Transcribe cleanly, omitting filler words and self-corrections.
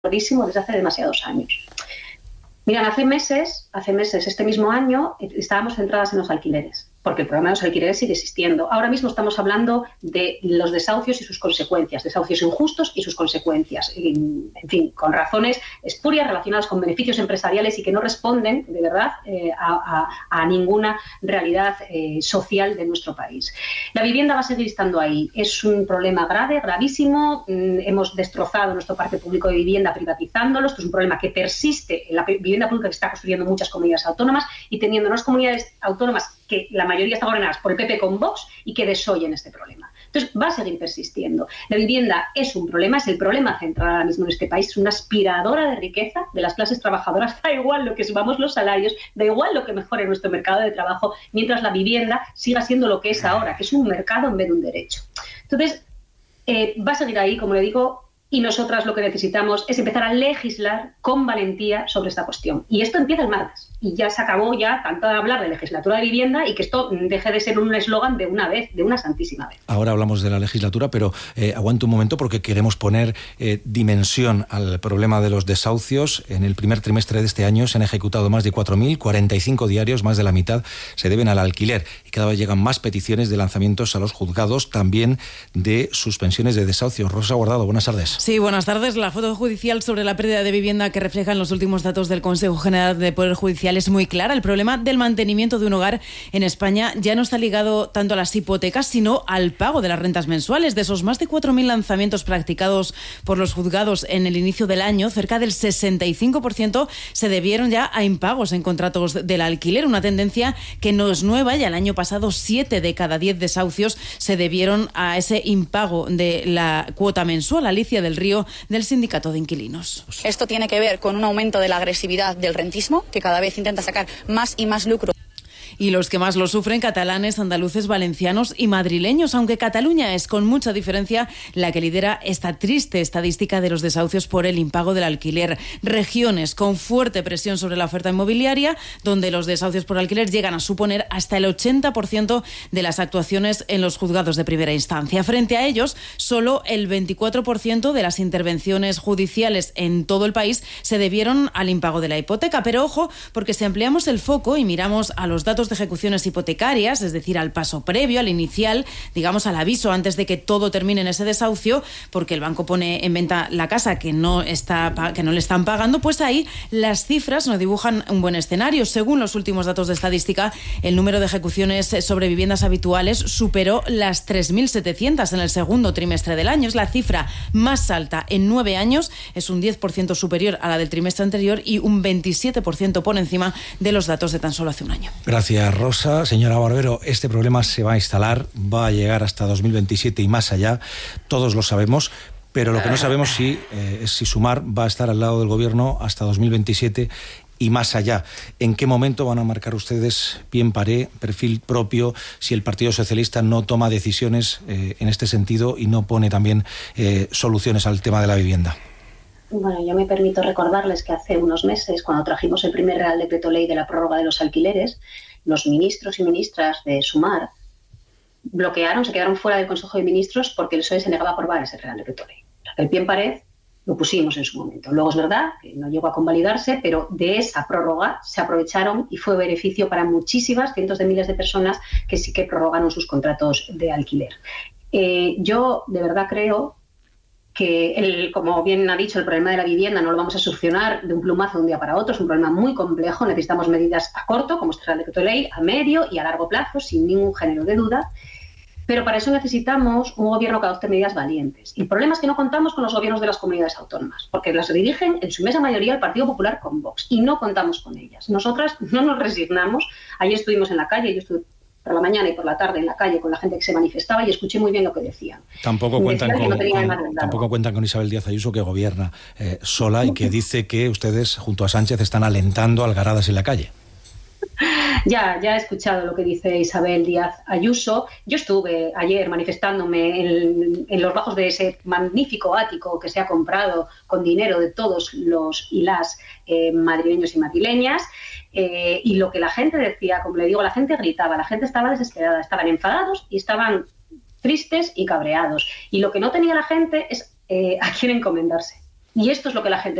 clarísimo desde hace demasiados años. Miren, hace meses, este mismo año, estábamos centradas en los alquileres, porque el problema de los alquileres sigue existiendo. Ahora mismo estamos hablando de los desahucios y sus consecuencias, desahucios injustos y sus consecuencias, en fin, con razones espurias relacionadas con beneficios empresariales y que no responden, de verdad, a ninguna realidad social de nuestro país. La vivienda va a seguir estando ahí. Es un problema grave, gravísimo. Hemos destrozado nuestro parque público de vivienda privatizándolo. Esto es un problema que persiste en la vivienda pública que está construyendo muchas comunidades autónomas y teniendo unas comunidades autónomas que la mayoría están gobernadas por el PP con Vox y que desoyen este problema. Entonces, va a seguir persistiendo. La vivienda es un problema, es el problema central ahora mismo en este país, es una aspiradora de riqueza de las clases trabajadoras. Da igual lo que subamos los salarios, da igual lo que mejore nuestro mercado de trabajo, mientras la vivienda siga siendo lo que es ahora, que es un mercado en vez de un derecho. Entonces, va a seguir ahí, como le digo, y nosotras lo que necesitamos es empezar a legislar con valentía sobre esta cuestión. Y esto empieza el martes. Y ya se acabó tanto de hablar de legislatura de vivienda y que esto deje de ser un eslogan de una vez, de una santísima vez. Ahora hablamos de la legislatura, pero aguante un momento porque queremos poner dimensión al problema de los desahucios. En el primer trimestre de este año se han ejecutado más de 4.000, 45 diarios, más de la mitad se deben al alquiler. Y cada vez llegan más peticiones de lanzamientos a los juzgados, también de suspensiones de desahucio. Rosa Guardado, buenas tardes. Sí, buenas tardes. La foto judicial sobre la pérdida de vivienda que reflejan los últimos datos del Consejo General de Poder Judicial es muy clara. El problema del mantenimiento de un hogar en España ya no está ligado tanto a las hipotecas, sino al pago de las rentas mensuales. De esos más de 4.000 lanzamientos practicados por los juzgados en el inicio del año, cerca del 65% se debieron ya a impagos en contratos del alquiler, una tendencia que no es nueva. Ya el año pasado 7 de cada 10 desahucios se debieron a ese impago de la cuota mensual. Alicia del Río, del Sindicato de Inquilinos. Esto tiene que ver con un aumento de la agresividad del rentismo, que cada vez intenta sacar más y más lucro. Y los que más lo sufren, catalanes, andaluces, valencianos y madrileños, aunque Cataluña es con mucha diferencia la que lidera esta triste estadística de los desahucios por el impago del alquiler. Regiones con fuerte presión sobre la oferta inmobiliaria, donde los desahucios por alquiler llegan a suponer hasta el 80% de las actuaciones en los juzgados de primera instancia. Frente a ellos, solo el 24% de las intervenciones judiciales en todo el país se debieron al impago de la hipoteca. Pero ojo, porque si ampliamos el foco y miramos a los datos de ejecuciones hipotecarias, es decir, al paso previo, al inicial, digamos al aviso antes de que todo termine en ese desahucio, porque el banco pone en venta la casa que no le están pagando, pues ahí las cifras nos dibujan un buen escenario. Según los últimos datos de estadística, el número de ejecuciones sobre viviendas habituales superó las 3.700 en el segundo trimestre del año. Es la cifra más alta en 9 años, es un 10% superior a la del trimestre anterior y un 27% por encima de los datos de tan solo hace un año. Gracias, Rosa. Señora Barbero, este problema se va a instalar, va a llegar hasta 2027 y más allá, todos lo sabemos, pero lo que no sabemos es si Sumar va a estar al lado del gobierno hasta 2027 y más allá. ¿En qué momento van a marcar ustedes pie pared, perfil propio, si el Partido Socialista no toma decisiones en este sentido y no pone también soluciones al tema de la vivienda? Bueno, yo me permito recordarles que hace unos meses, cuando trajimos el primer Real Decreto Ley de la prórroga de los alquileres, los ministros y ministras de Sumar se quedaron fuera del Consejo de Ministros porque el PSOE se negaba a aprobar ese Real Decreto Ley. O sea, el pie en pared lo pusimos en su momento. Luego es verdad que no llegó a convalidarse, pero de esa prórroga se aprovecharon y fue beneficio para muchísimas, cientos de miles de personas que sí que prorrogaron sus contratos de alquiler. Yo de verdad creo que, como bien ha dicho, el problema de la vivienda no lo vamos a solucionar de un plumazo de un día para otro. Es un problema muy complejo. Necesitamos medidas a corto, como este Real Decreto de Ley, a medio y a largo plazo, sin ningún género de duda. Pero para eso necesitamos un gobierno que adopte medidas valientes. Y el problema es que no contamos con los gobiernos de las comunidades autónomas, porque las dirigen en su inmensa mayoría el Partido Popular con Vox, y no contamos con ellas. Nosotras no nos resignamos. Ayer estuvimos en la calle, yo estuve por la mañana y por la tarde en la calle con la gente que se manifestaba y escuché muy bien lo que decían. Tampoco cuentan con Isabel Díaz Ayuso, que gobierna sola y que dice que ustedes junto a Sánchez están alentando algaradas en la calle. Ya he escuchado lo que dice Isabel Díaz Ayuso. Yo estuve ayer manifestándome en los bajos de ese magnífico ático que se ha comprado con dinero de todos los y las madrileños y madrileñas. Y lo que la gente decía, como le digo, la gente gritaba, la gente estaba desesperada, estaban enfadados y estaban tristes y cabreados. Y lo que no tenía la gente es a quién encomendarse. Y esto es lo que la gente